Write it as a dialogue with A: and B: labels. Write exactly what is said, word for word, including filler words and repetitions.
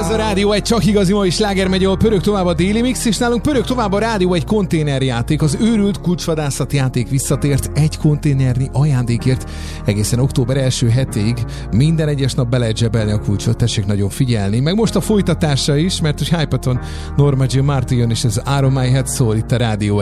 A: Ez a Rádió egy csak igazi mai sláger megy, ahol pörög tovább a Daily Mix, és nálunk pörög tovább a Rádió egy konténerjáték. Az őrült kulcsvadászat játék visszatért egy konténernyi ajándékért. Egészen október első hetéig minden egyes nap be lehet zsebelni a kulcsot, tessék nagyon figyelni. Meg most a folytatása is, mert hogy Hypaton Norma Jean Martin jön, és ez Iron My Head szól itt a Rádió